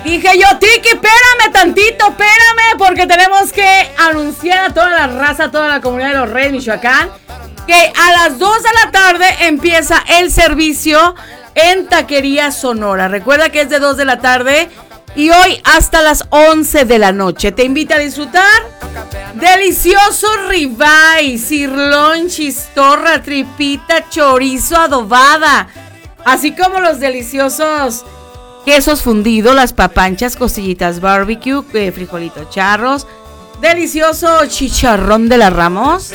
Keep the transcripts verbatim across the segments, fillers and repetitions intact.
Dije yo, Tiki, espérame tantito, espérame, porque tenemos que anunciar a toda la raza, a toda la comunidad de Los Reyes, Michoacán, que a las dos de la tarde empieza el servicio en Taquería Sonora. Recuerda que es de dos de la tarde y hoy hasta las once de la noche. Te invita a disfrutar delicioso ribeye, sirloin, chistorra, tripita, chorizo adobada, así como los deliciosos quesos fundidos, las papanchas, costillitas barbecue, eh, frijolitos charros, delicioso chicharrón de la Ramos.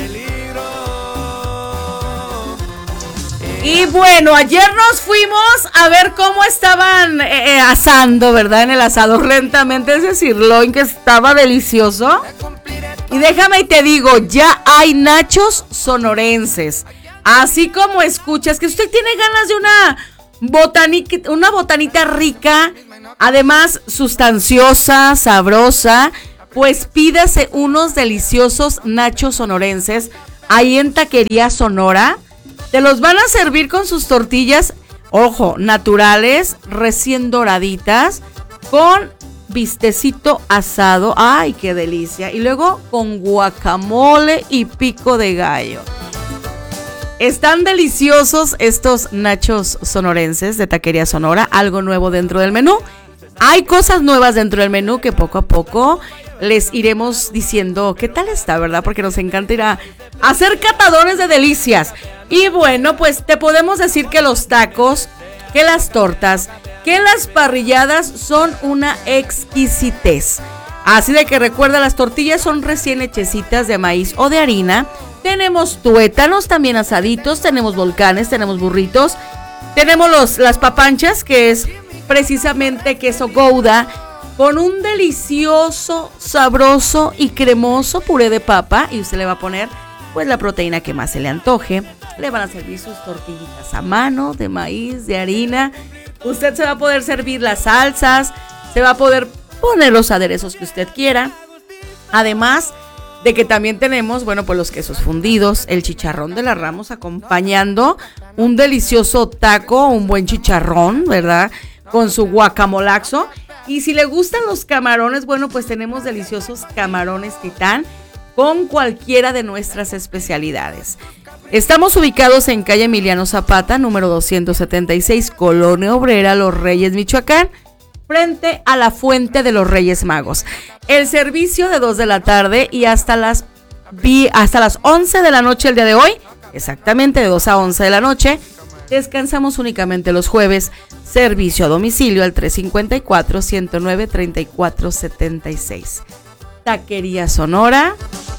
Y bueno, ayer nos fuimos a ver cómo estaban eh, asando, ¿verdad? En el asador lentamente ese sirloin que estaba delicioso. Y déjame y te digo, ya hay nachos sonorenses. Así como escuchas que usted tiene ganas de una botanita, una botanita rica, además sustanciosa, sabrosa, pues pídase unos deliciosos nachos sonorenses ahí en Taquería Sonora. Te los van a servir con sus tortillas, ojo, naturales, recién doraditas, con bistecito asado. ¡Ay, qué delicia! Y luego con guacamole y pico de gallo. Están deliciosos estos nachos sonorenses de Taquería Sonora, algo nuevo dentro del menú. Hay cosas nuevas dentro del menú que poco a poco les iremos diciendo qué tal está, ¿verdad? Porque nos encanta ir a hacer catadores de delicias. Y bueno, pues te podemos decir que los tacos, que las tortas, que las parrilladas son una exquisitez. Así de que recuerda, las tortillas son recién hechecitas de maíz o de harina. Tenemos tuétanos también asaditos, tenemos volcanes, tenemos burritos. Tenemos los, las papanchas, que es precisamente queso Gouda, con un delicioso, sabroso y cremoso puré de papa. Y usted le va a poner pues la proteína que más se le antoje. Le van a servir sus tortillitas a mano, de maíz, de harina. Usted se va a poder servir las salsas, se va a poder poner los aderezos que usted quiera. Además de que también tenemos, bueno, pues los quesos fundidos, el chicharrón de la Ramos acompañando un delicioso taco, un buen chicharrón, ¿verdad? Con su guacamolaxo. Y si le gustan los camarones, bueno, pues tenemos deliciosos camarones Titán con cualquiera de nuestras especialidades. Estamos ubicados en calle Emiliano Zapata, número doscientos setenta y seis, Colonia Obrera, Los Reyes, Michoacán, frente a la Fuente de los Reyes Magos. El servicio de dos de la tarde y hasta las, hasta las once de la noche el día de hoy, exactamente de dos a once de la noche. Descansamos únicamente los jueves. Servicio a domicilio al tres cinco cuatro, uno cero nueve, tres cuatro siete seis. Taquería Sonora.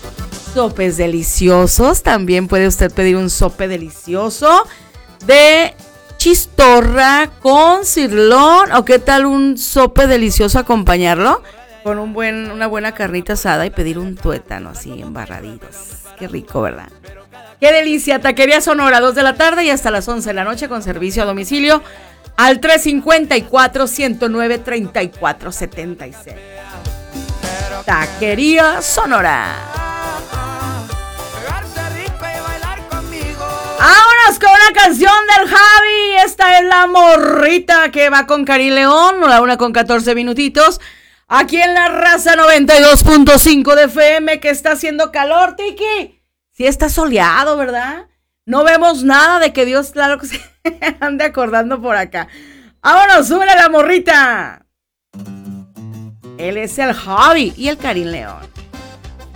Sopes deliciosos. También puede usted pedir un sope delicioso de chistorra con sirloin. O qué tal un sope delicioso acompañarlo con un buen, una buena carnita asada y pedir un tuétano así embarraditos. Qué rico, ¿verdad? Qué delicia. Taquería Sonora, dos de la tarde y hasta las once de la noche con servicio a domicilio al tres cinco cuatro, uno cero nueve, tres cuatro siete seis. Taquería Sonora. Vámonos con una canción del Javi. Esta es La Morrita, que va con Karim León, la una con catorce minutitos. Aquí en La Raza noventa y dos punto cinco de F M, que está haciendo calor, Tiki. Sí está soleado, ¿verdad? No vemos nada de que Dios, claro que se ande acordando por acá. Vámonos, sube a La Morrita. Él es el Javi y el Karim León.